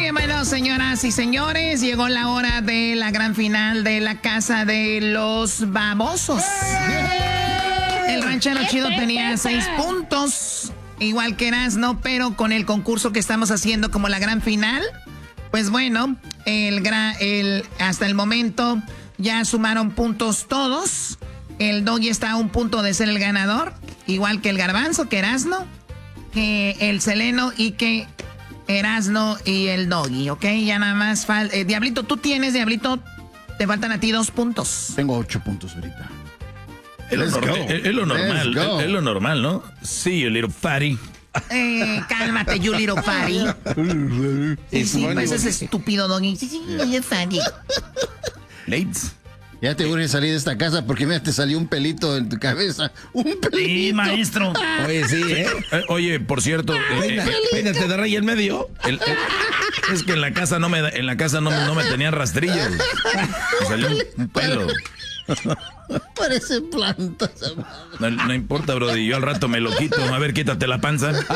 Muy bueno, señoras y señores, llegó la hora de la gran final de la Casa de los Babosos. El ranchero chido tenía 6 puntos, igual que Erasmo, pero con el concurso que estamos haciendo como la gran final, pues bueno, hasta el momento ya sumaron puntos todos. El Doggy está a un punto de ser el ganador, igual que el Garbanzo, que Erasmo, que el Seleno y que Erasmo y el Doggy, ¿ok? Ya nada más falta... Diablito, tú tienes, Diablito, te faltan a ti 2 puntos. Tengo 8 puntos ahorita. Es lo normal, ¿no? Sí, you little fatty. Cálmate, you little fatty. Sí, pues es estúpido, Doggy. Sí, es fatty. Lates. Ya te urge salir de esta casa porque mira, te salió un pelito en tu cabeza. ¡Un pelito! Sí, maestro. Oye, sí, ¿eh? Oye, por cierto... Peínate de rey en medio. Es que en la casa no me tenían rastrillos. Me salió un pelo. Parece planta. No importa, brody. Yo al rato me lo quito. A ver, quítate la panza. Yo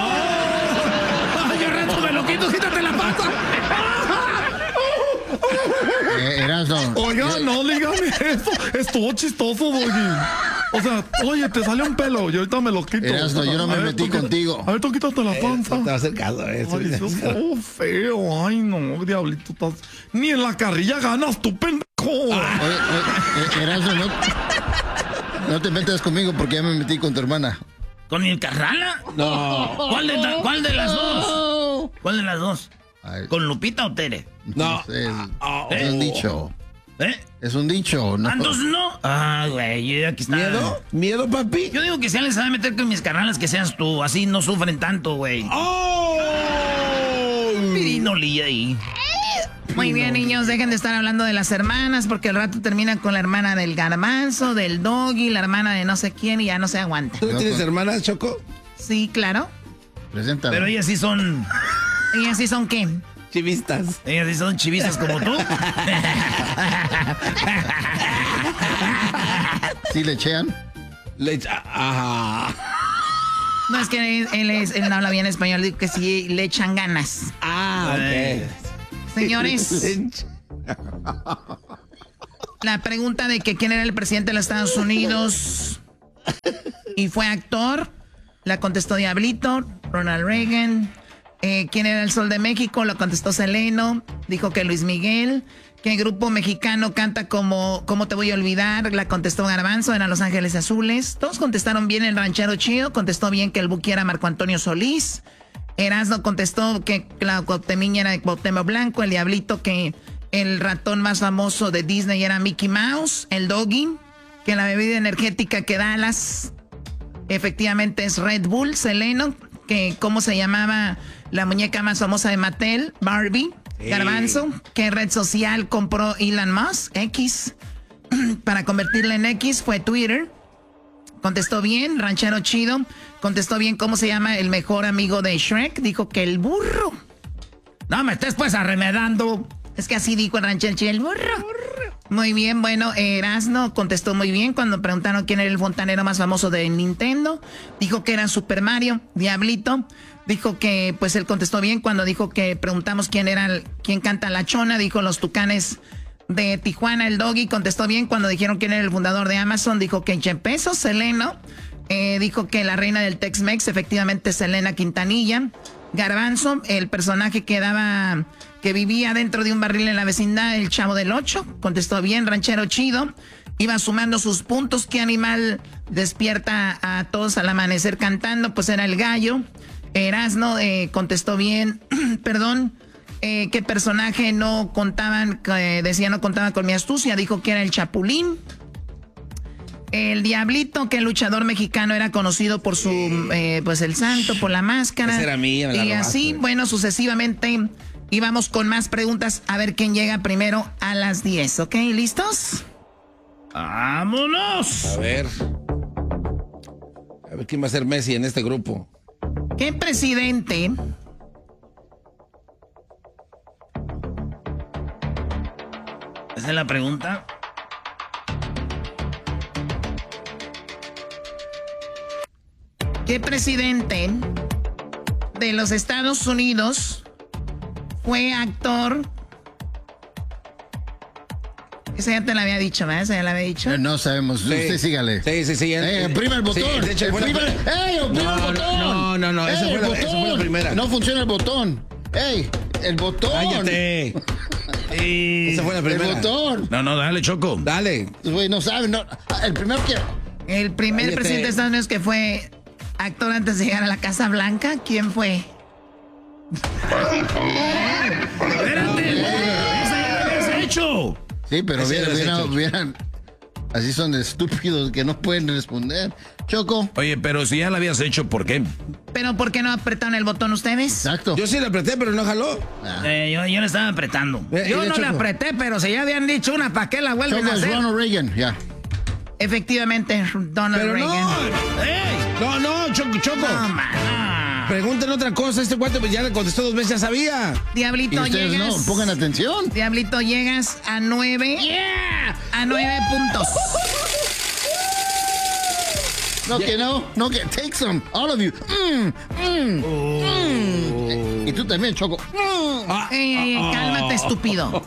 al rato me lo quito, quítate la panza. Erasmo. Oiga, no dígame eso. Estuvo chistoso, Doggy. O sea, oye, te salió un pelo y ahorita me lo quito. Erasmo, yo no me metí contigo. A ver, tú quítate la panza. No te va a hacer caso eso. Ay, eso es todo feo. Ay, no, diablito. Ni en la carrilla ganas, tú, pendejo. Oye, Erasmo, no te metas conmigo porque ya me metí con tu hermana. ¿Con el Carrala? No. ¿Cuál de las dos? ¿Cuál de las dos? Ay. ¿Con Lupita o Tere? No. Es un dicho. ¿Eh? Es un dicho, ¿no? ¿Entonces no? Ah, güey, aquí está. ¿Miedo, papi? Yo digo que si alguien se va a meter con mis carnalas, que seas tú. Así no sufren tanto, güey. ¡Oh! Pirino Lía ahí. Muy bien, niños, dejen de estar hablando de las hermanas, porque el rato termina con la hermana del Garbanzo, del Doggy, la hermana de no sé quién, y ya no se aguanta. ¿Tú tienes hermanas, Choco? Sí, claro. Preséntame. Pero ellas sí son... ¿Ellas sí son qué? Chivistas. Ellas sí son chivistas como tú. ¿Sí le chean? Ajá. No, es que él no habla bien español, digo que sí le echan ganas. Ah, ok. Señores, la pregunta de que quién era el presidente de los Estados Unidos y fue actor, la contestó Diablito, Ronald Reagan. ¿Quién era el Sol de México? Lo contestó Seleno. Dijo que Luis Miguel. ¿Qué grupo mexicano canta como ¿Cómo te voy a olvidar? La contestó Garbanzo, eran Los Ángeles Azules. Todos contestaron bien. El ranchero chido contestó bien que el Buki era Marco Antonio Solís. Erasmo contestó que la Cuauhtemiña era de Cuauhtémoc Blanco. El Diablito que el ratón más famoso de Disney era Mickey Mouse. El Doggy que la bebida energética que Dallas efectivamente es Red Bull. Seleno que cómo se llamaba la muñeca más famosa de Mattel, Barbie. Garbanzo, ¿qué red social compró Elon Musk? X. Para convertirla en X fue Twitter. Contestó bien, ranchero chido. Contestó bien cómo se llama el mejor amigo de Shrek. Dijo que el burro. No me estés pues arremedando. Es que así dijo el ranchero chido, el burro. Muy bien, bueno, Erasmo contestó muy bien cuando preguntaron quién era el fontanero más famoso de Nintendo. Dijo que era Super Mario. Diablito dijo que, pues él contestó bien cuando dijo que preguntamos quién canta La Chona. Dijo Los Tucanes de Tijuana. El Doggy contestó bien cuando dijeron quién era el fundador de Amazon. Dijo que Jeff Bezos. Seleno dijo que la reina del Tex-Mex, efectivamente Selena Quintanilla. Garbanzo, el personaje que vivía dentro de un barril en la vecindad, el Chavo del Ocho, contestó bien, ranchero chido, iba sumando sus puntos. ¿Qué animal despierta a todos al amanecer cantando? Pues era el gallo. Erasmo contestó bien, perdón, ¿qué personaje no contaban, decía no contaba con mi astucia? Dijo que era el Chapulín. El Diablito, que el luchador mexicano era conocido por su, pues el santo, por la máscara. Esa era mía, me la y robaste. así, bueno, sucesivamente íbamos con más preguntas a ver quién llega primero a las 10, ¿ok? ¿Listos? ¡Vámonos! A ver quién va a ser Messi en este grupo. ¿Qué presidente esa es la pregunta? ¿Qué presidente de los Estados Unidos fue actor. Esa ya te la había dicho, ¿verdad? Esa ya la había dicho. No sabemos. Sí. Usted sígale. Sí. Prima el botón. Sí, de hecho, fue la- Oprima el botón. No, esa fue la primera. No funciona el botón. ¡Ey! El botón. Cállate. Esa fue la primera. El botón. No, dale, Choco. Dale. Güey, no saben. No. El primero que... El primer Cállate. presidente de Estados Unidos que fue actor antes de llegar a la Casa Blanca, ¿quién fue? ¡Espérate! ¡Esa ya la habías hecho! Sí, pero Ese ya lo has hecho. vieran. Así son de estúpidos que no pueden responder. Choco. Oye, pero si ya la habías hecho, ¿por qué? ¿Pero por qué no apretaron el botón ustedes? Exacto. Yo sí la apreté, pero no jaló. Yo le estaba apretando. Yo no le apreté, pero si ya habían dicho una, ¿para qué la vuelven Choco a es hacer? Ronald Reagan. Ya. Efectivamente, Donald Pero Reagan. no, Choco. No, man, no. Pregúntenle otra cosa. Este cuate pues, ya le contestó 2 veces, ya sabía. Y Diablito, ustedes llegas. no, pongan atención. Diablito, llegas a 9. A 9 puntos. No, que take some. All of you. Y tú también, Choco. Ey, cálmate, estúpido.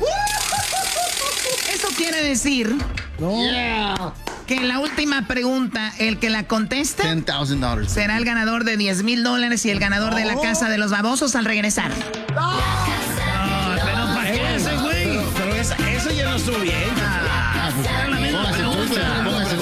Eso quiere decir Yeah. que en la última pregunta, el que la conteste $10,000. será el ganador de $10,000 y el ganador de la casa de los babosos al regresar. Pero ¿para qué ese, güey? Pero eso ya no estuvo bien. Póngase trucha, póngase